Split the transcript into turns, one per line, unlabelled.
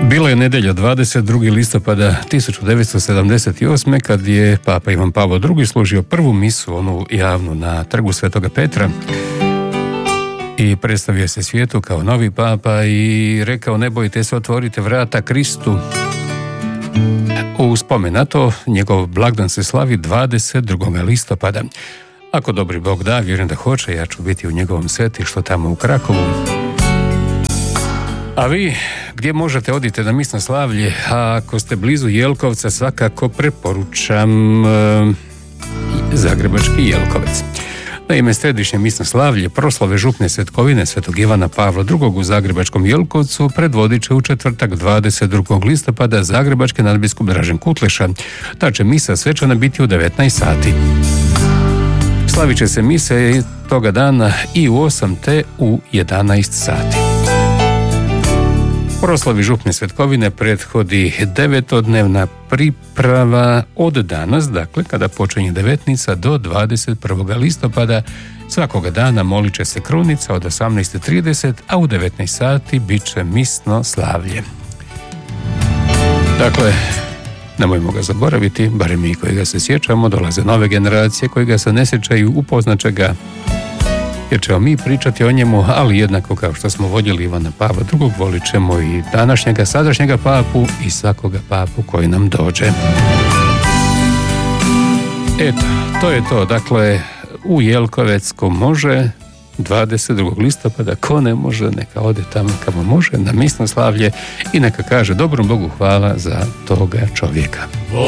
Bilo je nedjelja 22. listopada 1978. kad je Papa Ivan Pavao II. Služio prvu misu, onu javnu, na trgu Svetoga Petra i predstavio se svijetu kao novi papa i rekao: ne bojte se, otvorite vrata Kristu. U spomen na to, njegov blagdan se slavi 22. listopada. Ako dobri Bog da, vjerujem da hoće, ja ću biti u njegovom svetištu tamo u Krakovu. A vi, gdje možete, odite na misno slavlje, a ako ste blizu Jelkovca, svakako preporučam Zagrebački Jelkovec. Naime, središnje misno slavlje proslave župne svetkovine Svetog Ivana Pavla II. U Zagrebačkom Jelkovcu predvodit će u četvrtak 22. listopada zagrebački nadbiskup Dražen Kutleša. Ta će misa svečana biti u 19 sati. Slavit će se mise toga dana i u 8 te u 11 sati. Proslavi župne svetkovine prethodi 9-dnevna priprava od danas, dakle kada počinje devetnica, do 21. listopada. Svakoga dana molit će se krunica od 18:30, a u 19 sati bit će misno slavlje. Dakle, nemojmo ga zaboraviti, barem mi koji ga se sjećamo, dolaze nove generacije koji ga se ne sjećaju, upoznaće ga, jer ćemo mi pričati o njemu, ali jednako kao što smo voljeli Ivana Pavla II, volit ćemo i današnjega, sadašnjega papu i svakoga papu koji nam dođe. Eto, to je to. Dakle, u Jelkovec ko može, 22. listopada, ko ne može, neka ode tamo kamo može, na misno slavlje i neka kaže dobrom Bogu hvala za toga čovjeka.